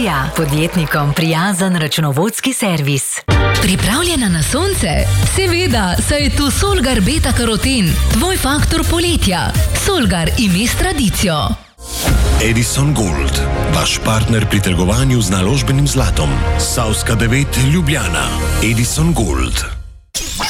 Energija, podjetnikom prijazen računovodski servis. Pripravljena na sonce? Seveda, saj je tu Solgar Beta Karoten, tvoj faktor poletja. Solgar, ime s tradicijo. Edison Gold, vaš partner pri trgovanju z naložbenim zlatom. Savska 9, Ljubljana. Edison Gold.